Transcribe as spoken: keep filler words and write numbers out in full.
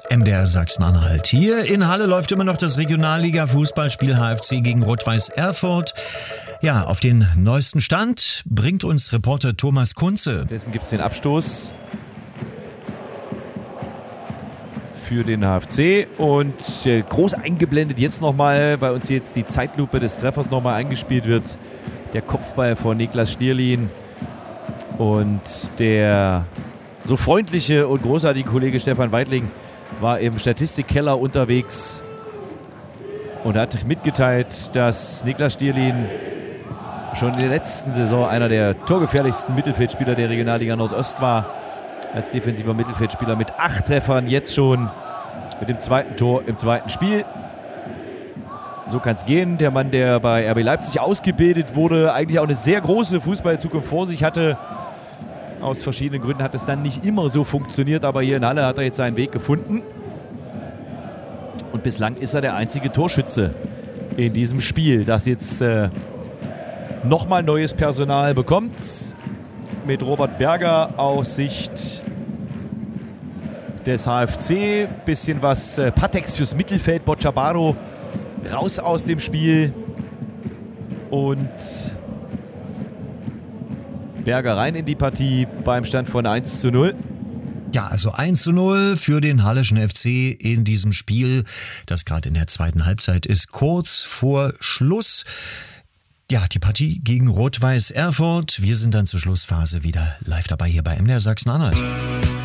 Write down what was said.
M D R Sachsen-Anhalt. Hier in Halle läuft immer noch das Regionalliga-Fußballspiel H F C gegen Rot-Weiß Erfurt. Ja, auf den neuesten Stand bringt uns Reporter Thomas Kunze. Dessen gibt es den Abstoß für den H F C und äh, groß eingeblendet jetzt nochmal, weil uns jetzt die Zeitlupe des Treffers nochmal eingespielt wird. Der Kopfball von Niklas Stierlin und der so freundliche und großartige Kollege Stefan Weidling war im Statistikkeller unterwegs und hat mitgeteilt, dass Niklas Stierlin schon in der letzten Saison einer der torgefährlichsten Mittelfeldspieler der Regionalliga Nordost war. Als defensiver Mittelfeldspieler mit acht Treffern, jetzt schon mit dem zweiten Tor im zweiten Spiel. So kann es gehen. Der Mann, der bei R B Leipzig ausgebildet wurde, eigentlich auch eine sehr große Fußballzukunft vor sich hatte. Aus verschiedenen Gründen hat es dann nicht immer so funktioniert, aber hier in Halle hat er jetzt seinen Weg gefunden. Und bislang ist er der einzige Torschütze in diesem Spiel, das jetzt äh, nochmal neues Personal bekommt. Mit Robert Berger aus Sicht des H F C. Bisschen was äh, Patex fürs Mittelfeld. Bocciabaro raus aus dem Spiel. Und Berger rein in die Partie beim Stand von eins zu null. Ja, also eins zu null für den Halleschen F C in diesem Spiel, das gerade in der zweiten Halbzeit ist, kurz vor Schluss. Ja, die Partie gegen Rot-Weiß Erfurt. Wir sind dann zur Schlussphase wieder live dabei hier bei M D R Sachsen-Anhalt.